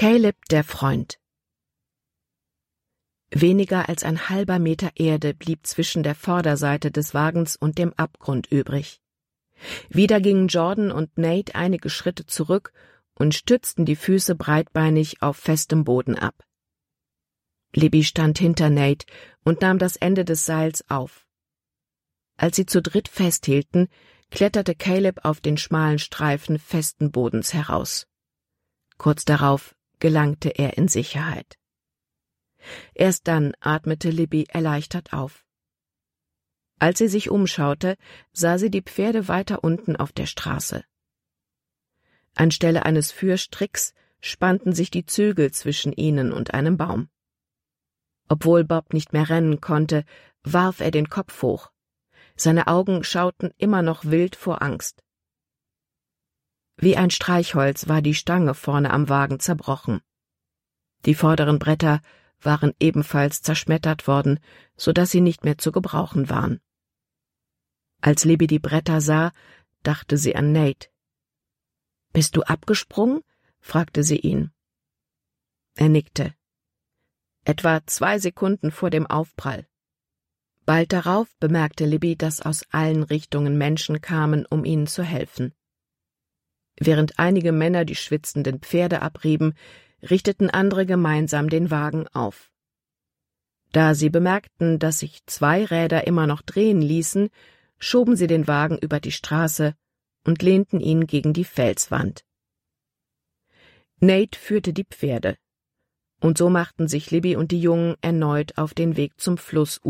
Caleb, der Freund. Weniger als ein halber Meter Erde blieb zwischen der Vorderseite des Wagens und dem Abgrund übrig. Wieder gingen Jordan und Nate einige Schritte zurück und stützten die Füße breitbeinig auf festem Boden ab. Libby stand hinter Nate und nahm das Ende des Seils auf. Als sie zu dritt festhielten, kletterte Caleb auf den schmalen Streifen festen Bodens heraus. Kurz darauf gelangte er in Sicherheit. Erst dann atmete Libby erleichtert auf. Als sie sich umschaute, sah sie die Pferde weiter unten auf der Straße. Anstelle eines Führstricks spannten sich die Zügel zwischen ihnen und einem Baum. Obwohl Bob nicht mehr rennen konnte, warf er den Kopf hoch. Seine Augen schauten immer noch wild vor Angst. Wie ein Streichholz war die Stange vorne am Wagen zerbrochen. Die vorderen Bretter waren ebenfalls zerschmettert worden, so dass sie nicht mehr zu gebrauchen waren. Als Libby die Bretter sah, dachte sie an Nate. »Bist du abgesprungen?« fragte sie ihn. Er nickte. Etwa 2 Sekunden vor dem Aufprall. Bald darauf bemerkte Libby, dass aus allen Richtungen Menschen kamen, um ihnen zu helfen. Während einige Männer die schwitzenden Pferde abrieben, richteten andere gemeinsam den Wagen auf. Da sie bemerkten, dass sich 2 Räder immer noch drehen ließen, schoben sie den Wagen über die Straße und lehnten ihn gegen die Felswand. Nate führte die Pferde, und so machten sich Libby und die Jungen erneut auf den Weg zum Fluss